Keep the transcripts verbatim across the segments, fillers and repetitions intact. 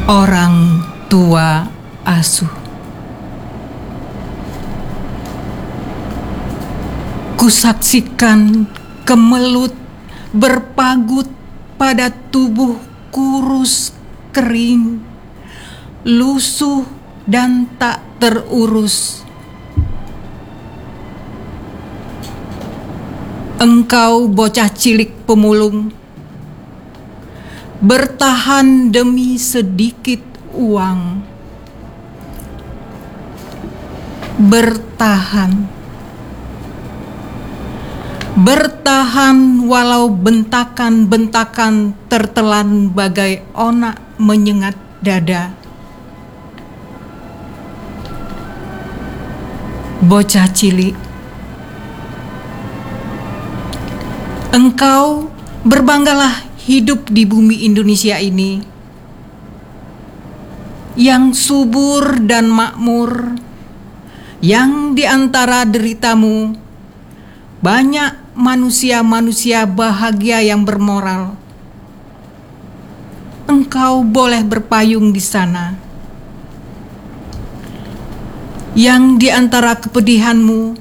Orang tua asuh. Kusaksikan kemelut berpagut pada tubuh kurus kering, lusuh dan tak terurus. Engkau bocah cilik pemulung, bertahan demi sedikit uang. Bertahan. Bertahan walau bentakan-bentakan tertelan bagai onak menyengat dada. Bocah cilik, engkau berbanggalah hidup di bumi Indonesia ini yang subur dan makmur, yang di antara deritamu banyak manusia-manusia bahagia yang bermoral. Engkau boleh berpayung di sana, yang di antara kepedihanmu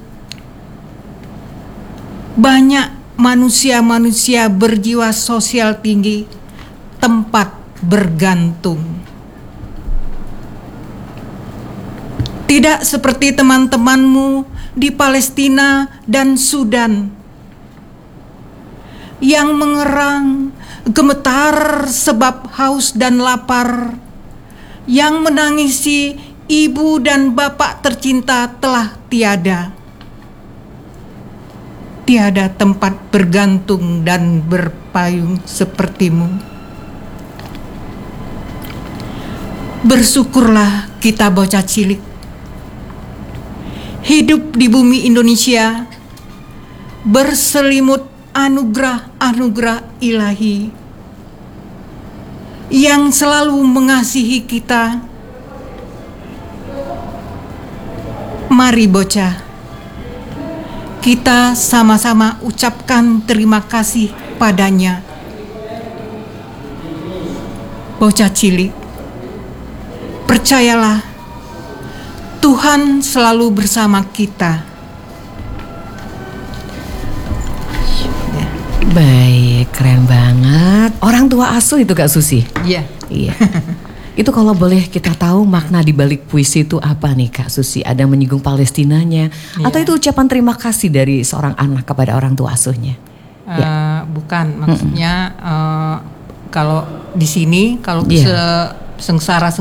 banyak manusia-manusia berjiwa sosial tinggi, tempat bergantung. Tidak seperti teman-temanmu di Palestina dan Sudan yang mengerang, gemetar sebab haus dan lapar, yang menangisi ibu dan bapak tercinta telah tiada. Tiada tempat bergantung dan berpayung sepertimu. Bersyukurlah kita bocah cilik, hidup di bumi Indonesia berselimut anugerah-anugerah ilahi yang selalu mengasihi kita. Mari bocah, kita sama-sama ucapkan terima kasih padanya. Bocah cilik, percayalah, Tuhan selalu bersama kita. Baik, keren banget. Orang tua asuh itu Kak Susi? Iya. Iya. Itu kalau boleh kita tahu makna di balik puisi itu apa nih Kak Susi? Ada menyinggung Palestinanya? Iya. Atau itu ucapan terima kasih dari seorang anak kepada orang tua asuhnya? Uh, ya. Bukan, maksudnya uh, kalau di sini kalau yeah. sengsara